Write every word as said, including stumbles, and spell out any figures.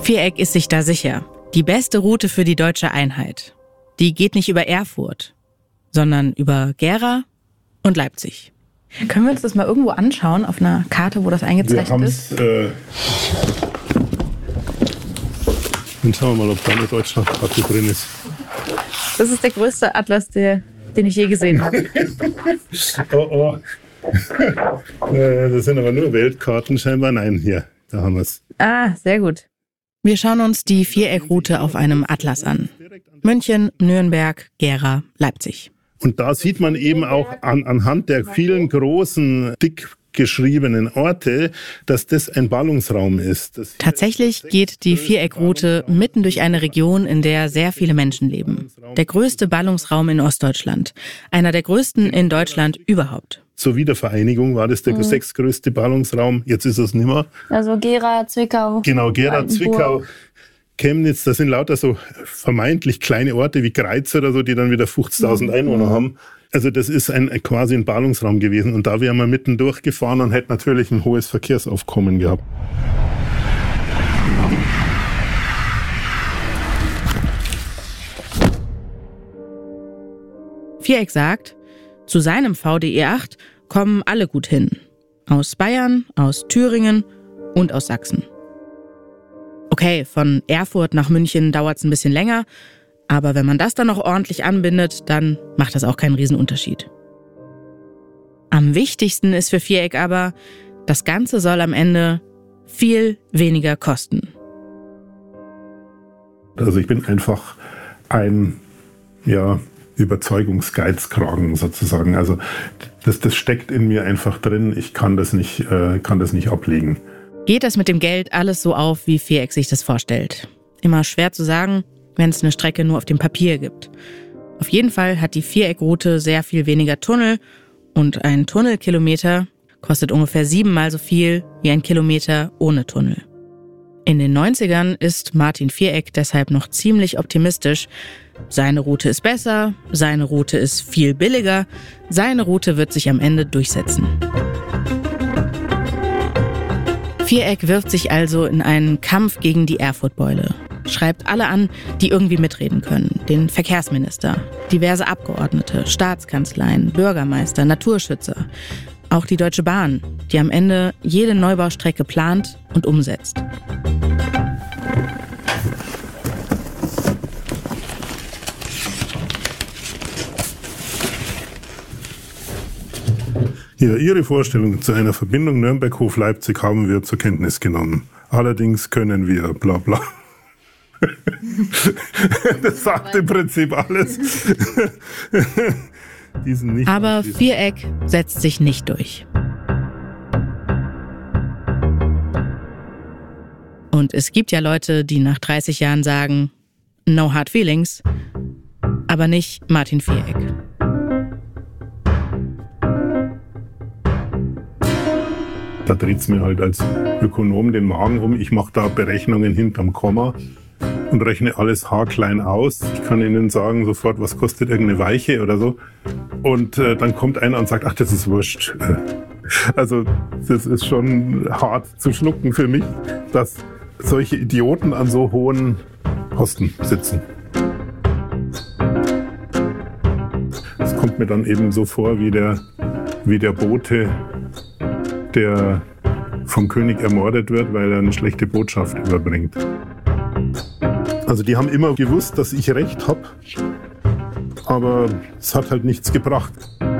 Viereck ist sich da sicher. Die beste Route für die deutsche Einheit. Die geht nicht über Erfurt, sondern über Gera und Leipzig. Können wir uns das mal irgendwo anschauen, auf einer Karte, wo das eingezeichnet wir ist? Äh Dann schauen wir mal, ob da eine Deutschlandkarte drin ist. Das ist der größte Atlas, der, den ich je gesehen habe. Oh, oh. Das sind aber nur Weltkarten scheinbar. Nein, hier, da haben wir es. Ah, sehr gut. Wir schauen uns die Viereckroute auf einem Atlas an. München, Nürnberg, Gera, Leipzig. Und da sieht man eben auch an, anhand der vielen großen, dick geschriebenen Orte, dass das ein Ballungsraum ist. Das Tatsächlich geht die Viereckroute mitten durch eine Region, in der sehr viele Menschen leben. Der größte Ballungsraum in Ostdeutschland. Einer der größten in Deutschland überhaupt. Zur Wiedervereinigung war das der mhm. sechstgrößte Ballungsraum. Jetzt ist es nicht mehr. Also Gera, Zwickau. Genau, Gera, Altenburg. Zwickau, Chemnitz. Das sind lauter so vermeintlich kleine Orte wie Greiz oder so, die dann wieder fünfzigtausend mhm. Einwohner haben. Also das ist ein, quasi ein Ballungsraum gewesen. Und da wären wir mitten durchgefahren und hätten natürlich ein hohes Verkehrsaufkommen gehabt. Viereck sagt, zu seinem V D E acht kommen alle gut hin. Aus Bayern, aus Thüringen und aus Sachsen. Okay, von Erfurt nach München dauert es ein bisschen länger, aber wenn man das dann noch ordentlich anbindet, dann macht das auch keinen Riesenunterschied. Am wichtigsten ist für Viereck aber, das Ganze soll am Ende viel weniger kosten. Also ich bin einfach ein, ja, Überzeugungsgeizkragen sozusagen. Also das, das steckt in mir einfach drin. Ich kann das nicht, äh, kann das nicht ablegen. Geht das mit dem Geld alles so auf, wie Viereck sich das vorstellt? Immer schwer zu sagen, wenn es eine Strecke nur auf dem Papier gibt. Auf jeden Fall hat die Viereckroute sehr viel weniger Tunnel und ein Tunnelkilometer kostet ungefähr siebenmal so viel wie ein Kilometer ohne Tunnel. In den neunzigern ist Martin Viereck deshalb noch ziemlich optimistisch. Seine Route ist besser, seine Route ist viel billiger, seine Route wird sich am Ende durchsetzen. Viereck wirft sich also in einen Kampf gegen die Erfurtbeule. Schreibt alle an, die irgendwie mitreden können. Den Verkehrsminister, diverse Abgeordnete, Staatskanzleien, Bürgermeister, Naturschützer. Auch die Deutsche Bahn, die am Ende jede Neubaustrecke plant und umsetzt. Ja, Ihre Vorstellung zu einer Verbindung Nürnberg-Hof-Leipzig haben wir zur Kenntnis genommen. Allerdings können wir bla bla. Das sagt im Prinzip alles. Diesen nicht Aber Viereck setzt sich nicht durch. Und es gibt ja Leute, die nach dreißig Jahren sagen, no hard feelings, aber nicht Martin Viereck. Da dreht es mir halt als Ökonom den Magen um. Ich mache da Berechnungen hinterm Komma und rechne alles haarklein aus. Ich kann Ihnen sagen sofort, was kostet irgendeine Weiche oder so. Und äh, dann kommt einer und sagt, ach, das ist wurscht. Also das ist schon hart zu schlucken für mich, dass solche Idioten an so hohen Posten sitzen. Es kommt mir dann eben so vor wie der, wie der Bote, der vom König ermordet wird, weil er eine schlechte Botschaft überbringt. Also die haben immer gewusst, dass ich recht habe, aber es hat halt nichts gebracht.